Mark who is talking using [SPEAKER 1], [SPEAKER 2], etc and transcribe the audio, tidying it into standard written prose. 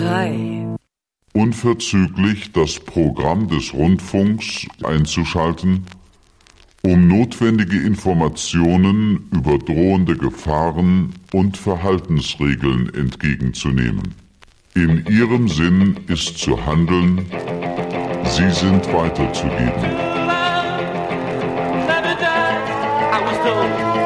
[SPEAKER 1] 3.
[SPEAKER 2] Unverzüglich das Programm des Rundfunks einzuschalten, um notwendige Informationen über drohende Gefahren und Verhaltensregeln entgegenzunehmen. In Ihrem Sinn ist zu handeln, Sie sind weiterzugeben.
[SPEAKER 3] I was told